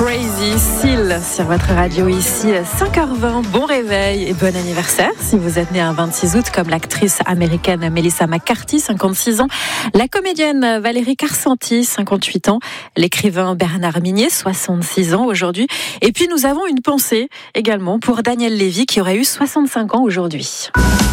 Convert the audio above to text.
Crazy Seal sur votre radio ici, 5h20. Bon réveil et bon anniversaire si vous êtes né un 26 août comme l'actrice américaine Melissa McCarthy, 56 ans, la comédienne Valérie Carcenti, 58 ans, l'écrivain Bernard Minier, 66 ans aujourd'hui. Et puis nous avons une pensée également pour Daniel Lévy qui aurait eu 65 ans aujourd'hui.